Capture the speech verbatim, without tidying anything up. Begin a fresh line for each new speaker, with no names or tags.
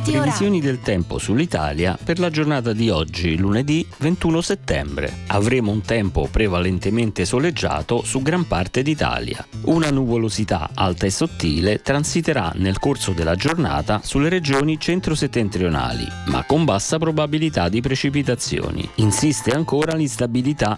Previsioni del tempo sull'Italia per la giornata di oggi, lunedì ventuno settembre. Avremo un tempo prevalentemente soleggiato su gran parte d'Italia. Una nuvolosità alta e sottile transiterà nel corso della giornata sulle regioni centro-settentrionali, ma con bassa probabilità di precipitazioni. Insiste ancora l'instabilità